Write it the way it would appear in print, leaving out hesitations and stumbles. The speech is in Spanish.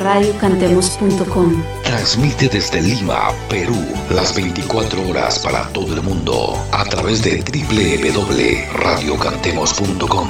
radiocantemos.com. Transmite desde Lima, Perú, las 24 horas para todo el mundo a través de www.radiocantemos.com.